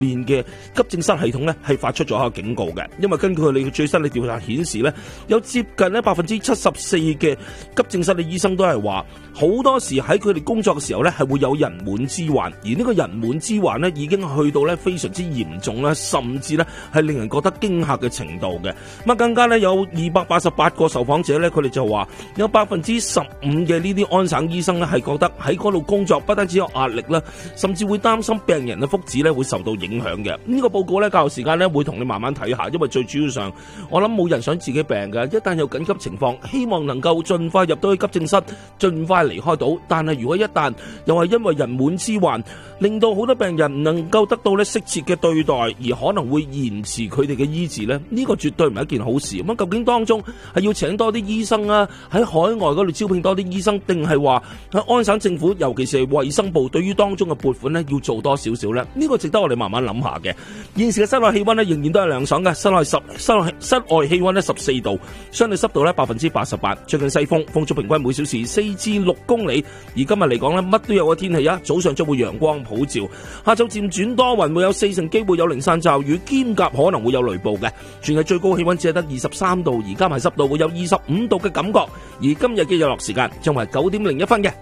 邊嘅急症室系統咧係發出咗一個警告嘅，因為根據佢哋嘅最新嘅調查顯示咧，有接近咧74%嘅急症室嘅醫生都係話，好多時喺佢哋工作嘅時候咧係會有人滿之患，而呢個人滿之患咧已經去到咧非常之嚴重啦，甚至咧係令人覺得驚嚇嘅程度嘅。咁啊，更加咧有288個受訪者咧，佢哋就話有15%嘅呢啲安省醫生咧係覺得喺嗰度工作不單止有壓力啦，甚至會擔心病人嘅福祉咧會受到影響嘅。呢個報告咧，較後時間咧會同你慢慢睇下，因為最主要上，我諗冇人想自己病嘅，一旦有緊急情況，希望能夠盡快入到去急症室，盡快離開到。但係如果一旦又係因為人滿之患，令到好多病人唔能夠得到咧適切嘅對待，而可能會延遲佢哋嘅醫治咧，呢個絕對唔係一件好事。咁究竟當中係要請多啲醫生啊，喺海外嗰度招聘多啲醫生，定係話喺安省政府，尤其是係衛生部對於當中嘅撥款咧，要做多少少咧？呢個值得我哋慢慢諗下嘅。現時嘅室內氣溫咧仍然都係涼爽嘅，室外氣溫咧14度，相對濕度咧88%，最近西風，風速平均每小時4至6公里。而今日嚟講咧，乜都有個天氣啊，早上將會陽光普照，下晝漸轉多雲，會有40%機會有零散驟雨，兼夾可能會有雷暴嘅。全日最高氣溫只係得23度，而加埋濕度會有25度嘅感覺。而今日嘅日落時間將為9點01分嘅。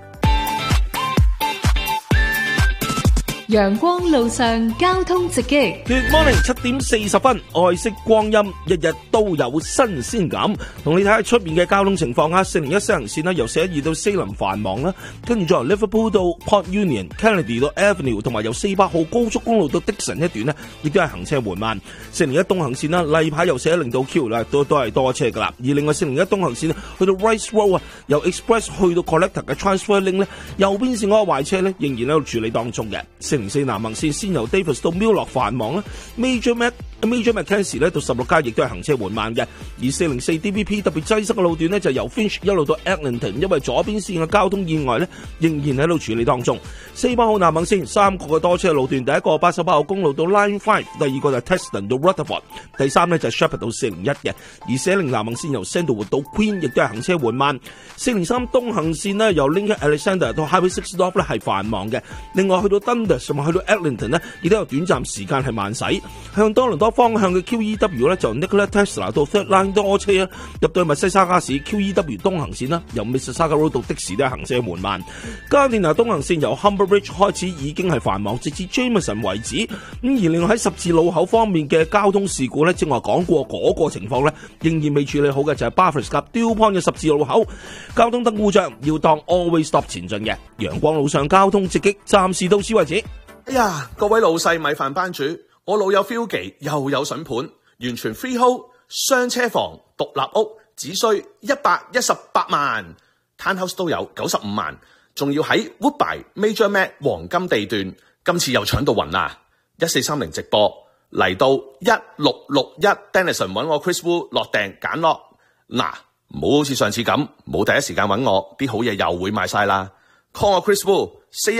陽光路上交通直擊。 Good morning， 7點40分，愛惜光陰，日日都有新鮮感。同你睇下出面嘅交通情況啊，401西行線啦，由412到西林繁忙啦，跟住再由 Liverpool 到 Port Union、Kennedy 到 Avenue， 同埋由48號高速公路到 Dixon 一段呢，亦都係行車緩慢。401東行線啦，例牌由410到 Q 啦，都係多車噶啦。而另外401東行線去到 Rice Road 啊，由 Express 去到 Collector 嘅 Transfer Link 咧，右邊線嗰個壞車咧仍然喺度處理當中嘅。404南行線先由 Davis 到 Mill 落繁忙啦 ，Major Mackenzie 咧到16街亦都係行車緩慢嘅。而404 DVP 特別擠塞嘅路段呢，就由 Finch 一路到 Eglinton， 因為左邊線嘅交通意外咧仍然喺度處理當中。48號南行線3個嘅多車路段，第一個88號公路到 Line 5， 第二個就係 Teston 到 Rutherford， 第三呢就係 Shepherd 到401嘅。而410南行線由 Sandalwood 到 Queen 亦都係行車緩慢。403東行線呢，由 Lincoln Alexander 到 Highway 6 North 咧係繁忙嘅。另外去到 Dundas 同埋去到 Eglinton 呢，亦都有短暫時間係慢駛。向多倫多方向嘅 QEW 咧就 Nikola Tesla 到 Third Line 多車啊，入到密西沙加市 QEW 東行線啦，由 Mississauga Road 到的士都係行車緩慢。加連拿東行線由 Humber Bridge 開始已經係繁忙，直至 Jameson 為止。而另外喺十字路口方面嘅交通事故咧，正話講過嗰個情況咧，仍然未處理好嘅就係 Bathurst 及 Dupont 嘅十字路口交通燈故障，要當 Always Stop 前進嘅。陽光路上交通直擊，暫時到此為止。 哎呀，各位老細米飯班主，我老友 Philgy 又有筍盤，完全 freehold 雙車房獨立屋，只需118萬 ，townhouse 都有95萬，仲要喺 Woodbine Major Mac 黃金地段，今次又搶到暈啦！1430直播嚟到1661 Denison 揾我 Chris Wu 落訂揀落，嗱，唔好好似上次咁，冇第一時間揾我，啲好嘢又會賣晒啦。call 我 Chris Wu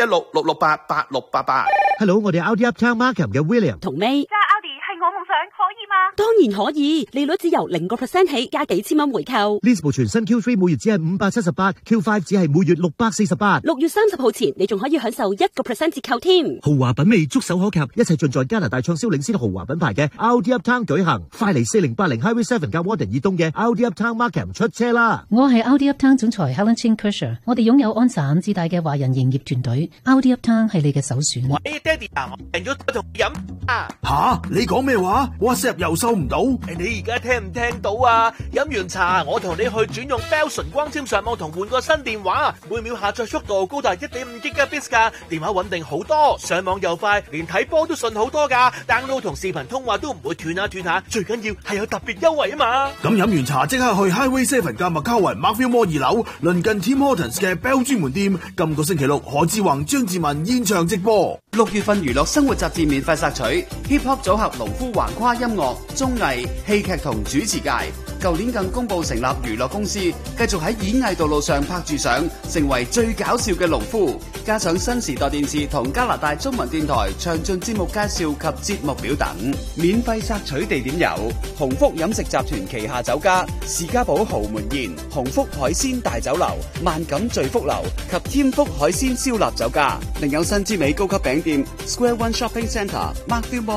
416-668-8688。 Hello， 我哋 Audi Uptown Markham 嘅 William 同 May。揸 Audi 係我夢想，可以嗎？當然可以，利率只由0% 起，加幾千蚊回購。 呢部全新 Q3 每月只係578，Q5 只係每月648。 6月30號前，你仲可以享受1% 折扣添。 豪華品味觸手可及，一切盡在加拿大暢銷領先豪華品牌嘅 Audi Uptown 舉行。快嚟4080 Highway 7加 Warden 以東嘅 Audi Uptown Markham 出車啦！ 我係 Audi Uptown 總裁 Helen Chin Kersher， 我哋擁有安省至大嘅華人營業團隊 ，Audi Uptown 係你嘅首選。 喂，爹哋啊，我訂咗同你飲啊！ 吓，你講咩話 ？WhatsApp 又收唔到？ 你而家聽唔聽到啊？飲完茶，我同你去轉用 Bell 純光纖上網同換個新電話，每秒下載速度高達 1.5 Gbps 噶，電話穩定好多，上網又快，連睇波都順好多噶 ，download 同視頻通話都唔會斷下斷下，最緊要係有特別優惠啊嘛！ 咁飲完茶即刻去 Highway 7加麥卡雲 Markville Mall 2樓，鄰近 Tim Hortons 嘅 Bell 專門店，今個星期六何志宏、張志文現場直播。 6月份娛樂生活雜誌免費索取 Hip Hop 組合農夫橫跨音樂、綜藝、戲劇同主持界。 舊年更公布成立娛樂公司，繼續喺演藝道路上拍住上，成為最搞笑嘅農夫。加上新時代電視同加拿大中文電台詳盡節目介紹及節目表等，免費索取地點有鴻福飲食集團旗下酒家士嘉堡豪門宴、鴻福海鮮大酒樓、萬錦聚福樓及添福海鮮燒臘酒家，另有新之美高級餅店 Square One Shopping Centre、Markville Mall